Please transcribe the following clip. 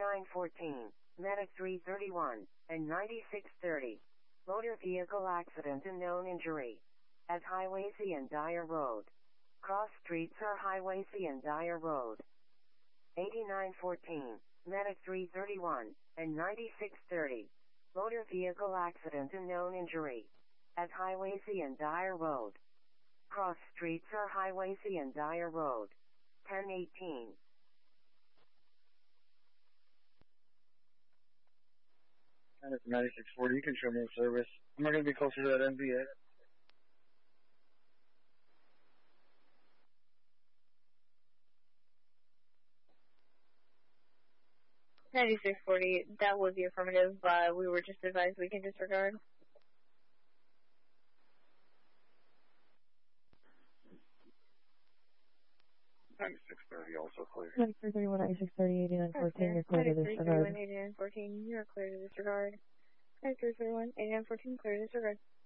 8914, Medic 331, and 9630. Motor vehicle accident and known injury. At Highway C and Dyer Road. Cross streets are Highway C and Dyer Road. 8914, Medic 331, and 9630. Motor vehicle accident and known injury. At Highway C and Dyer Road. Cross streets are Highway C and Dyer Road. 1018. And it's 9640, you can show me the service. I'm not going to be closer to that MVA. $9640, that was the affirmative. We were just advised we can disregard. $9630 also clear. 9331, 9630, 8914, you're clear to disregard. 9331, 8914, you're clear to disregard. 9331, 8914, clear to disregard.